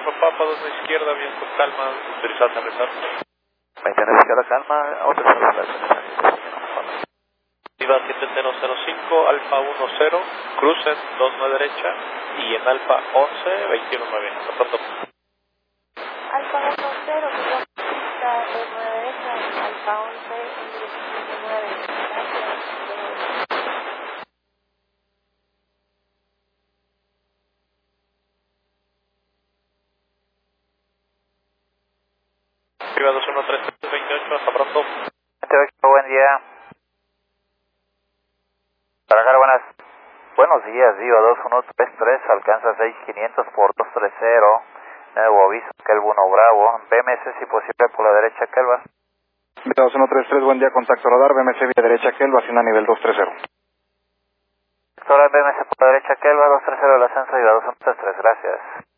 November Papa, 2 a la izquierda, bien con calma, autorizado a aterrizar. Maintain izquierda, calma, autorizado a aterrizar. Viva 7005, Alfa 10, crucen 29 derecha y en Alfa 11, 219. Hasta pronto. Alfa 10, pista 29 derecha, Alfa 11, 29. Gracias. Viva 213328, hasta pronto. 28, buen día. Cargar, buenos días, Viva 2133, alcanza 6500 por 230, nuevo aviso, Kelvin Bravo, BMS si posible por la derecha, Kelvin. Viva 2133, buen día, contacto radar, BMS vía derecha, Kelvin, hacienda nivel 230. Ahora BMS por la derecha, Kelvin, 230 el ascenso, Viva 2133, gracias.